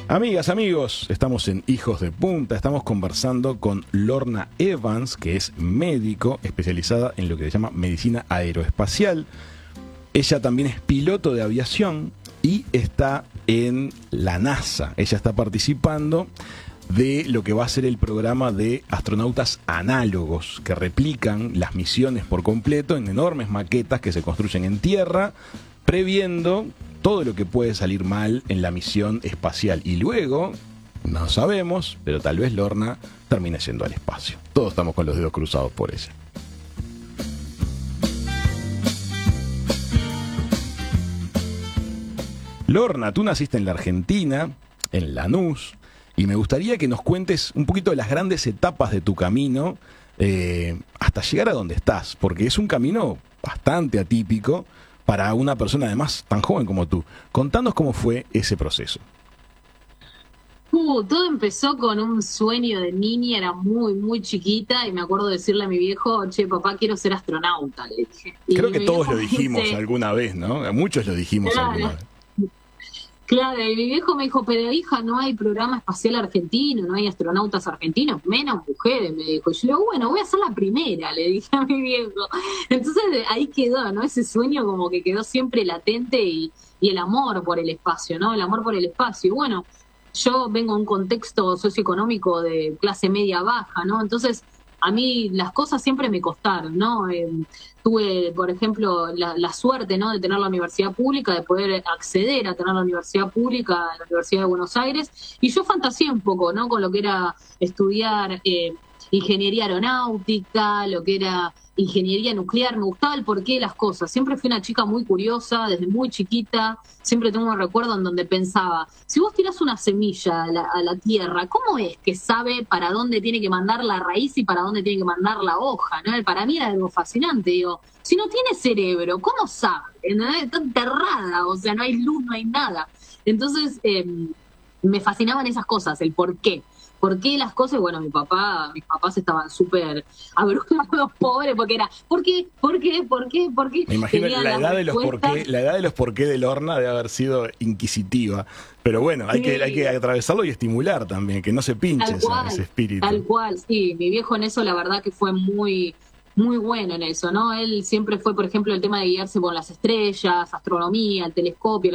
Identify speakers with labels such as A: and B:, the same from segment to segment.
A: Amigas, amigos, estamos en Hijos de Punta, estamos conversando con Lorna Evans, que es médico especializada en lo que se llama medicina aeroespacial. Ella también es piloto de aviación y está en la NASA. Ella está participando de lo que va a ser el programa de astronautas análogos, que replican las misiones por completo en enormes maquetas que se construyen en tierra, previendo todo lo que puede salir mal en la misión espacial. Y luego, no sabemos, pero tal vez Lorna termine yendo al espacio. Todos estamos con los dedos cruzados por ella. Lorna, tú naciste en la Argentina, en Lanús, y me gustaría que nos cuentes un poquito de las grandes etapas de tu camino hasta llegar a donde estás, porque es un camino bastante atípico para una persona además tan joven como tú. Contanos cómo fue ese proceso.
B: Todo empezó con un sueño de niña, era muy chiquita, y me acuerdo decirle a mi viejo, che, papá, quiero ser astronauta, le dije.
A: Creo que todos lo dijimos alguna vez, ¿no? Muchos lo dijimos alguna vez.
B: Claro, y mi viejo me dijo, pero hija, no hay programa espacial argentino, no hay astronautas argentinos, menos mujeres, me dijo. Y yo le digo, bueno, voy a ser la primera, le dije a mi viejo. Entonces ahí quedó, ¿no? Ese sueño como que quedó siempre latente y el amor por el espacio, ¿no? El amor por el espacio. Y bueno, yo vengo de un contexto socioeconómico de clase media baja, ¿no? Entonces a mí las cosas siempre me costaron, ¿no? Tuve, por ejemplo, la suerte, ¿no?, de tener la universidad pública, de poder acceder a tener la universidad pública, la Universidad de Buenos Aires, y yo fantaseé un poco, ¿no?, con lo que era estudiar ingeniería aeronáutica, lo que era ingeniería nuclear. Me gustaba el porqué de las cosas. Siempre fui una chica muy curiosa, desde muy chiquita. Siempre tengo un recuerdo en donde pensaba, si vos tirás una semilla a la tierra, ¿cómo es que sabe para dónde tiene que mandar la raíz y para dónde tiene que mandar la hoja, ¿no? Para mí era algo fascinante. Digo, si no tiene cerebro, ¿cómo sabe? ¿No? Está enterrada, o sea, no hay luz, no hay nada. Entonces, me fascinaban esas cosas, el porqué. ¿Por qué las cosas? Bueno, mis papás estaban súper abrumados, pobres, porque era, ¿por qué?
A: Me imagino la edad de los por qué de Lorna debe haber sido inquisitiva. Pero bueno, hay que atravesarlo y estimular también, que no se pinche ese espíritu.
B: Tal cual, sí. Mi viejo en eso, la verdad que fue muy bueno en eso, ¿no? Él siempre fue, por ejemplo, el tema de guiarse por las estrellas, astronomía, el telescopio,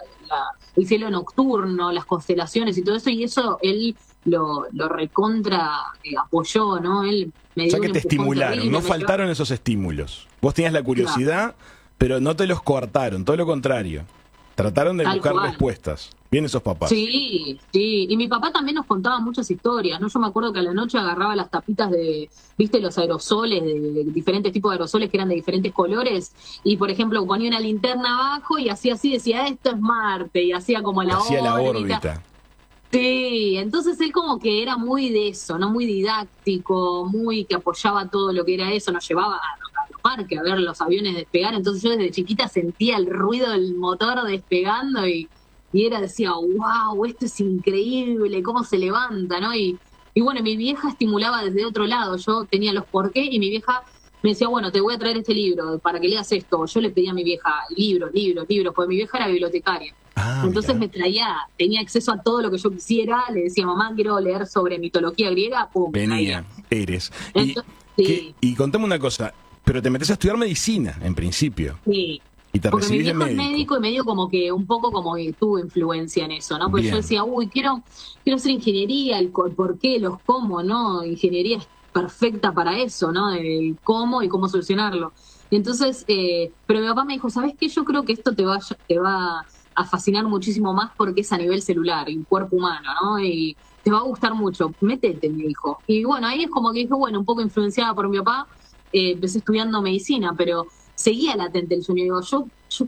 B: el cielo nocturno, las constelaciones y todo eso, y eso él lo recontra apoyó, ¿no? Él me dio,
A: o sea, que te estimularon, no faltaron esos estímulos. Vos tenías la curiosidad, pero no te los coartaron, todo lo contrario. Trataron de buscar respuestas. Bien esos papás.
B: Sí. Y mi papá también nos contaba muchas historias, ¿no? Yo me acuerdo que a la noche agarraba las tapitas ¿viste? Los aerosoles, de diferentes tipos de aerosoles que eran de diferentes colores. Y, por ejemplo, ponía una linterna abajo y hacía así, decía, esto es Marte. Y hacía como la órbita. Sí, entonces él como que era muy de eso, ¿no? Muy didáctico, muy que apoyaba todo lo que era eso, nos llevaba a los parques a ver los aviones despegar. Entonces yo desde chiquita sentía el ruido del motor despegando y decía, wow, esto es increíble, cómo se levanta, ¿no? Y bueno, mi vieja estimulaba desde otro lado. Yo tenía los por qué y mi vieja me decía, bueno, te voy a traer este libro para que leas esto. Yo le pedía a mi vieja libros, porque mi vieja era bibliotecaria. Entonces tenía acceso a todo lo que yo quisiera. Le decía, mamá, quiero leer sobre mitología griega. Pum,
A: eres.
B: Sí.
A: Y contame una cosa, pero te metes a estudiar medicina, en principio.
B: Sí.
A: Y te
B: porque mi
A: recibís
B: viejo
A: de
B: es médico y medio como que un poco como que tuvo influencia en eso, ¿no? Porque yo decía, quiero hacer ingeniería, el por qué, los cómo, ¿no? Ingeniería es perfecta para eso, ¿no? El cómo y cómo solucionarlo. Entonces, pero mi papá me dijo, ¿sabes qué? Yo creo que esto te va a fascinar muchísimo más porque es a nivel celular, el cuerpo humano, ¿no? Y te va a gustar mucho, métete, me dijo. Y bueno, ahí es como que dije, bueno, un poco influenciada por mi papá, empecé estudiando medicina, pero seguía latente el sueño. Digo, yo